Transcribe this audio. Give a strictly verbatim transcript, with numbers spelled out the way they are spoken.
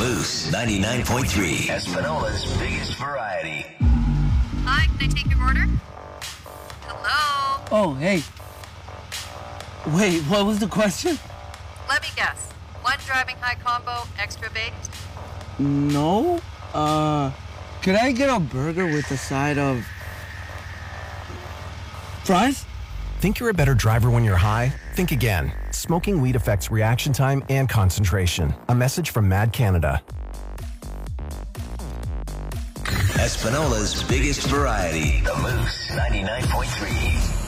Moose ninety-nine point three. Espanola's biggest variety. Hi, can I take your order? Hello? Oh, hey. Wait, what was the question? Let me guess. One driving high combo, extra baked? No. Uh, could I get a burger with a side of fries? Think you're a better driver when you're high? Think again. Smoking weed affects reaction time and concentration. A message from Mad Canada. Espanola's biggest variety. The Moose ninety-nine point three.